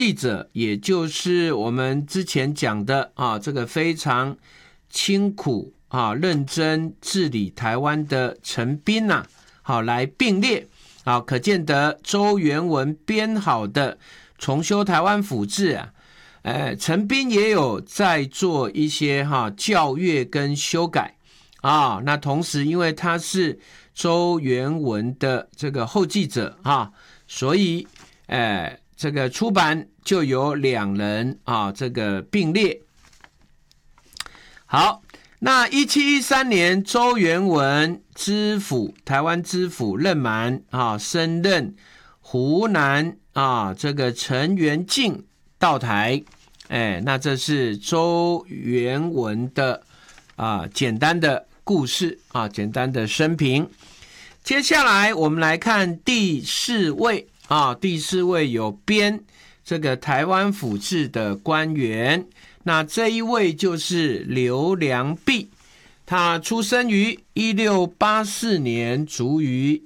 记者，也就是我们之前讲的这个非常清苦认真治理台湾的陈彬来并列可见得周元文编好的重修台湾府志陈彬也有在做一些校阅跟修改那同时因为他是周元文的这个后继者所以这个出版就有两人这个并列。好，那1713年周元文知府，台湾知府任满升任湖南这个陈元敬到台，那这是周元文的简单的故事简单的生平。接下来我们来看第四位第四位有编这个台湾府志的官员，那这一位就是刘良弼，他出生于1684年，卒于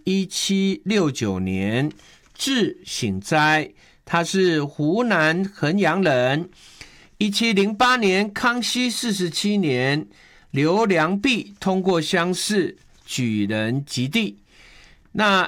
1769年，字醒斋，他是湖南衡阳人。1708年，康熙47年，刘良弼通过乡试，举人及第。那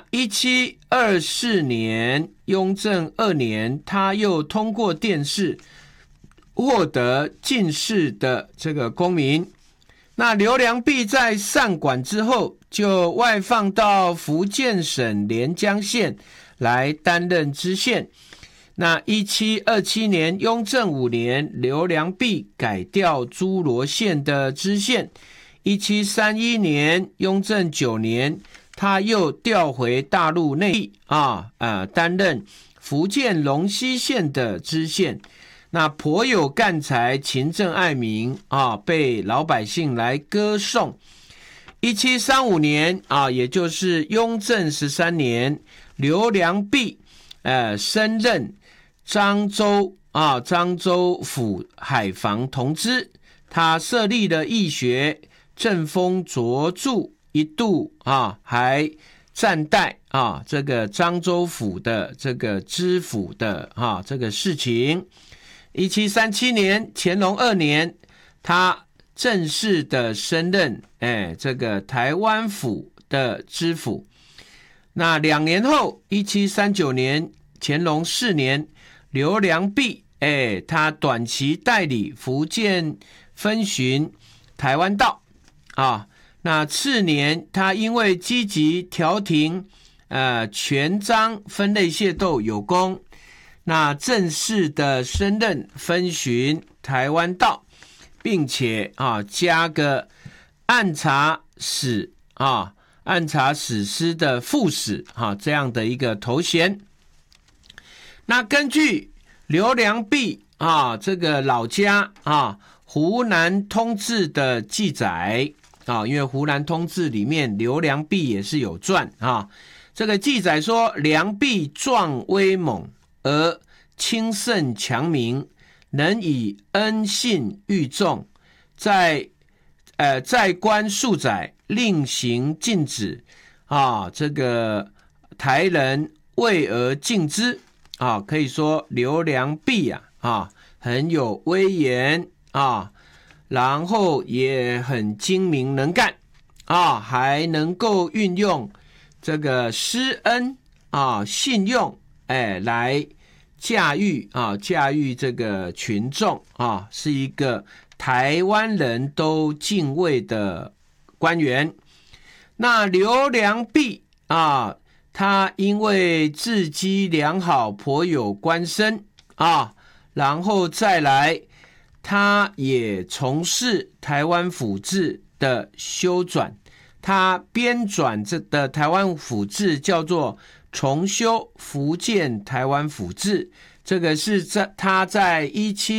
1724年，雍正2年，他又通过殿试，获得进士的这个功名。那刘良弼在上管之后，就外放到福建省连江县来担任知县。那1727年，雍正5年，刘良弼改调诸罗县的知县。1731年，雍正9年，他又调回大陆内地担任福建龙溪县的知县。那颇有干才，勤政爱民被老百姓来歌颂。1735年也就是雍正13年，刘良弼升任漳州府海防同知，他设立了义学，政风卓著，一度还暂代这个漳州府的这个知府的这个事情。1737年，乾隆2年，他正式的升任这个台湾府的知府。那2年后，1739年，乾隆4年，刘良弼他短期代理福建分巡台湾道那次年，他因为积极调停权赃分类械斗有功，那正式的升任分巡台湾道，并且加个按察使司的副使这样的一个头衔。那根据刘良弼这个老家湖南通志的记载因为湖南通志里面刘良弼也是有传这个记载说，良弼壮威猛而轻盛强明，能以恩信育众，在官数载，令行禁止这个台人畏而敬之可以说刘良弼很有威严然后也很精明能干还能够运用这个施恩信用来驾驭这个群众是一个台湾人都敬畏的官员。那刘良弼他因为治机良好，颇有官声然后再来他也从事台湾府志的修转，他编纂的台湾府志叫做重修福建台湾府志，这个是他在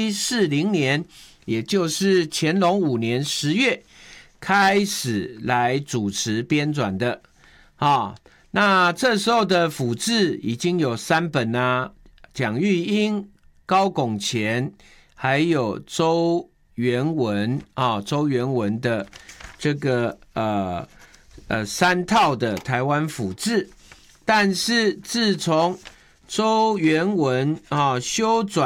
1740年，也就是乾隆5年10月开始来主持编纂的那这时候的府志已经有3本蒋玉英、高拱乾还有周元文的这个3套的台湾府志。但是自从周元文修转